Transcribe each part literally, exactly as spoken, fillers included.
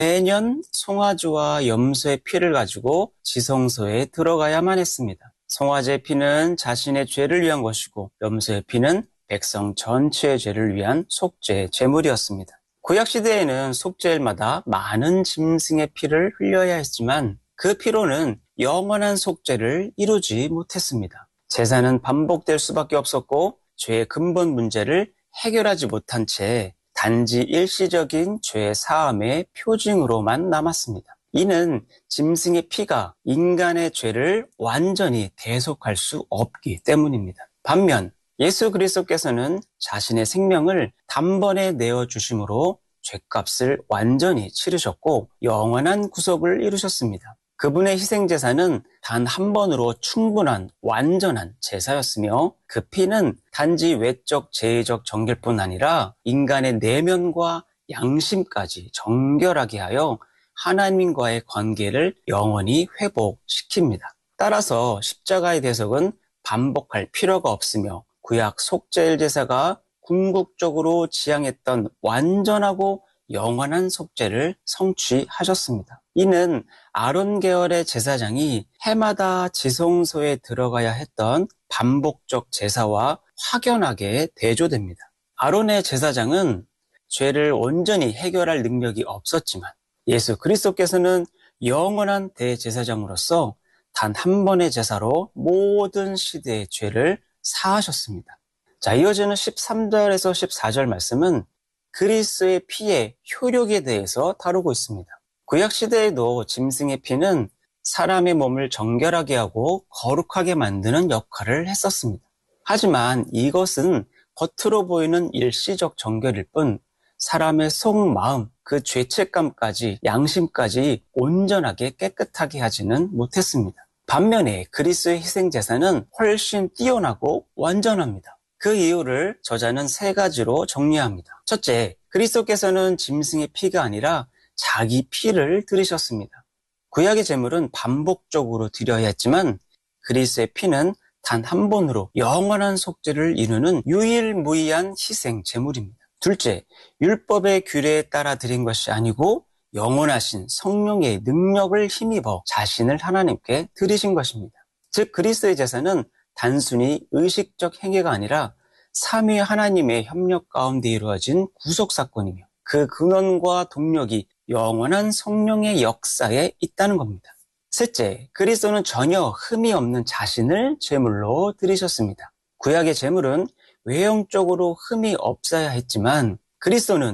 매년 송아지와 염소의 피를 가지고 지성소에 들어가야만 했습니다. 송아지의 피는 자신의 죄를 위한 것이고 염소의 피는 백성 전체의 죄를 위한 속죄 제물이었습니다. 구약시대에는 속죄일마다 많은 짐승의 피를 흘려야 했지만 그 피로는 영원한 속죄를 이루지 못했습니다. 제사는 반복될 수밖에 없었고 죄의 근본 문제를 해결하지 못한 채 단지 일시적인 죄 사함의 표징으로만 남았습니다. 이는 짐승의 피가 인간의 죄를 완전히 대속할 수 없기 때문입니다. 반면 예수 그리스도께서는 자신의 생명을 단번에 내어주심으로 죄값을 완전히 치르셨고 영원한 구속을 이루셨습니다. 그분의 희생제사는 단 한 번으로 충분한 완전한 제사였으며 그 피는 단지 외적 죄의적 정결뿐 아니라 인간의 내면과 양심까지 정결하게 하여 하나님과의 관계를 영원히 회복시킵니다. 따라서 십자가의 대속은 반복할 필요가 없으며 구약 속죄일 제사가 궁극적으로 지향했던 완전하고 영원한 속죄를 성취하셨습니다. 이는 아론 계열의 제사장이 해마다 지성소에 들어가야 했던 반복적 제사와 확연하게 대조됩니다. 아론의 제사장은 죄를 온전히 해결할 능력이 없었지만 예수 그리스도께서는 영원한 대제사장으로서 단 한 번의 제사로 모든 시대의 죄를 사하셨습니다. 자, 이어지는 십삼 절에서 십사 절 말씀은 그리스도의 피의 효력에 대해서 다루고 있습니다. 구약시대에도 짐승의 피는 사람의 몸을 정결하게 하고 거룩하게 만드는 역할을 했었습니다. 하지만 이것은 겉으로 보이는 일시적 정결일 뿐 사람의 속마음, 그 죄책감까지 양심까지 온전하게 깨끗하게 하지는 못했습니다. 반면에 그리스도의 희생제사는 훨씬 뛰어나고 완전합니다. 그 이유를 저자는 세 가지로 정리합니다. 첫째, 그리스도께서는 짐승의 피가 아니라 자기 피를 들이셨습니다. 구약의 제물은 반복적으로 드려야 했지만 그리스도의 피는 단 한 번으로 영원한 속죄를 이루는 유일무이한 희생 제물입니다. 둘째, 율법의 규례에 따라 드린 것이 아니고 영원하신 성령의 능력을 힘입어 자신을 하나님께 드리신 것입니다. 즉 그리스도의 제사는 단순히 의식적 행위가 아니라 삼위 하나님의 협력 가운데 이루어진 구속사건이며 그 근원과 동력이 영원한 성령의 역사에 있다는 겁니다. 셋째, 그리스도는 전혀 흠이 없는 자신을 제물로 드리셨습니다. 구약의 제물은 외형적으로 흠이 없어야 했지만 그리스도는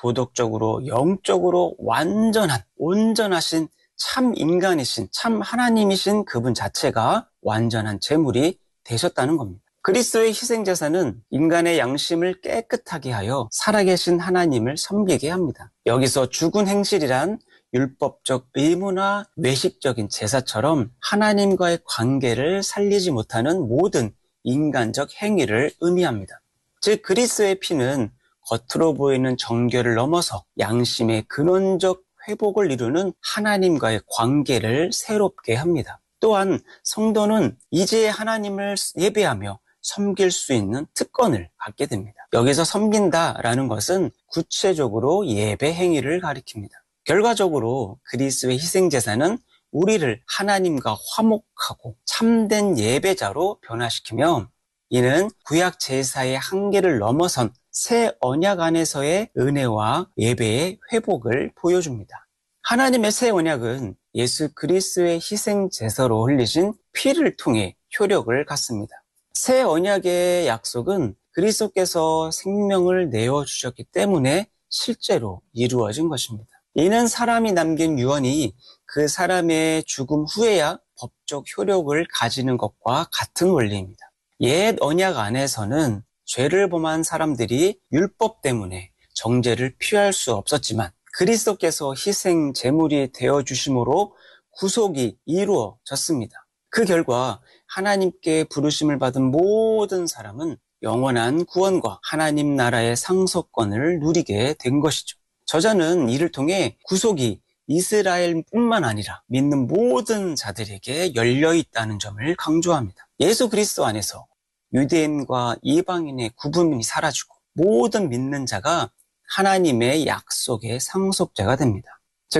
도덕적으로 영적으로 완전한 온전하신 참 인간이신 참 하나님이신 그분 자체가 완전한 제물이 되셨다는 겁니다. 그리스도의 희생제사는 인간의 양심을 깨끗하게 하여 살아계신 하나님을 섬기게 합니다. 여기서 죽은 행실이란 율법적 의무나 외식적인 제사처럼 하나님과의 관계를 살리지 못하는 모든 인간적 행위를 의미합니다. 즉 그리스도의 피는 겉으로 보이는 정결을 넘어서 양심의 근원적 회복을 이루는 하나님과의 관계를 새롭게 합니다. 또한 성도는 이제 하나님을 예배하며 섬길 수 있는 특권을 갖게 됩니다. 여기서 섬긴다라는 것은 구체적으로 예배 행위를 가리킵니다. 결과적으로 그리스도의 희생제사는 우리를 하나님과 화목하고 참된 예배자로 변화시키며 이는 구약 제사의 한계를 넘어선 새 언약 안에서의 은혜와 예배의 회복을 보여줍니다. 하나님의 새 언약은 예수 그리스도의 희생제사로 흘리신 피를 통해 효력을 갖습니다. 새 언약의 약속은 그리스도께서 생명을 내어주셨기 때문에 실제로 이루어진 것입니다. 이는 사람이 남긴 유언이 그 사람의 죽음 후에야 법적 효력을 가지는 것과 같은 원리입니다. 옛 언약 안에서는 죄를 범한 사람들이 율법 때문에 정죄를 피할 수 없었지만 그리스도께서 희생 제물이 되어주심으로 구속이 이루어졌습니다. 그 결과 하나님께 부르심을 받은 모든 사람은 영원한 구원과 하나님 나라의 상속권을 누리게 된 것이죠. 저자는 이를 통해 구속이 이스라엘뿐만 아니라 믿는 모든 자들에게 열려 있다는 점을 강조합니다. 예수 그리스도 안에서 유대인과 이방인의 구분이 사라지고 모든 믿는 자가 하나님의 약속의 상속자가 됩니다.